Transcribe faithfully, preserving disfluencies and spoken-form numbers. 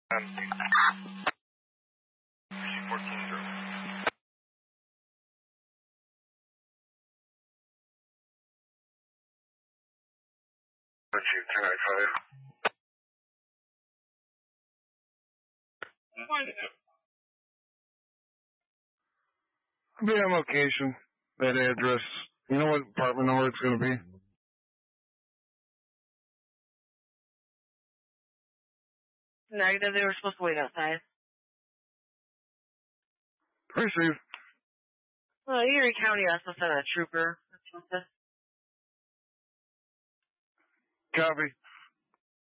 fourteen zero. ten ninety-five. I'll be on location. That address. You know what apartment number it's going to be? Negative, they were supposed to wait outside. Receive. Well, Erie County also sent a trooper. Copy.